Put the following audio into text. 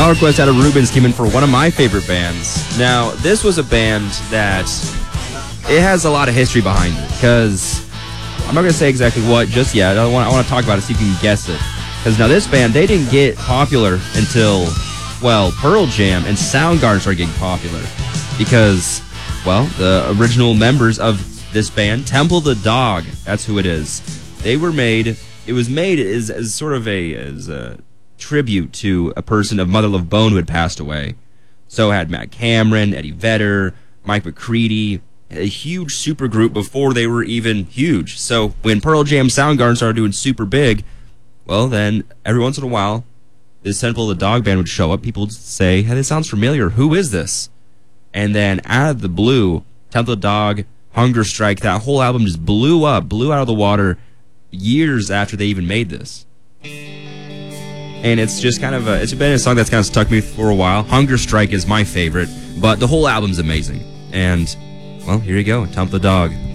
song request out of Rubens came in for one of my favorite bands. Now, this was a band that it has a lot of history behind it, because I'm not going to say exactly what just yet. I want to talk about it so you can guess it. Because now this band, they didn't get popular until, well, Pearl Jam and Soundgarden started getting popular. Because, well, the original members of this band, Temple of the Dog, that's who it is. They were made, it was made as sort of a tribute to a person of Mother Love Bone who had passed away. So it had Matt Cameron, Eddie Vedder, Mike McCready, a huge super group before they were even huge. So when Pearl Jam Soundgarden started doing super big, well, then every once in a while, this Temple of the Dog band would show up. People would say, hey, this sounds familiar. Who is this? And then out of the blue, Temple of the Dog, Hunger Strike, that whole album just blew up, blew out of the water years after they even made this. And it's just kind of it's been a song that's kind of stuck me for a while. Hunger Strike is my favorite, but the whole album's amazing. And, well, here you go, Temple of the Dog.